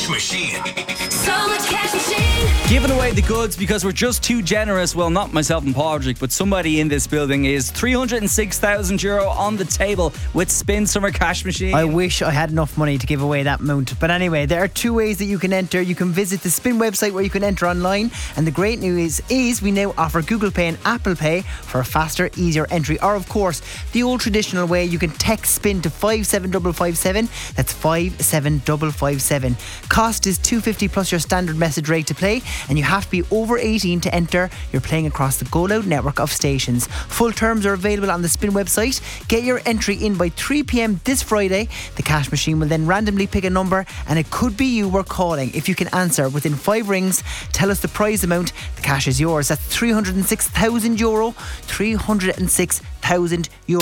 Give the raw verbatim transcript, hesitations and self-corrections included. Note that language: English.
Cash Machine. So much cash machine. Giving away the goods because we're just too generous. Well, not myself and Padraig, but somebody in this building is three hundred six thousand euro on the table with Spin Summer Cash Machine. I wish I had enough money to give away that amount. But anyway, there are two ways that you can enter. You can visit the Spin website where you can enter online. And the great news is we now offer Google Pay and Apple Pay for a faster, easier entry. Or of course, the old traditional way, you can text Spin to five seven five five seven. That's five seven five five seven. Cost is two hundred fifty plus your standard message rate to play. And you have to be over eighteen to enter. You're playing across the Go Loud network of stations. Full terms are available on the Spin website. Get your entry in by three p.m. this Friday. The cash machine will then randomly pick a number and it could be you we're calling. If you can answer within five rings, tell us the prize amount. The cash is yours. That's three hundred six thousand euro. three hundred six thousand euro.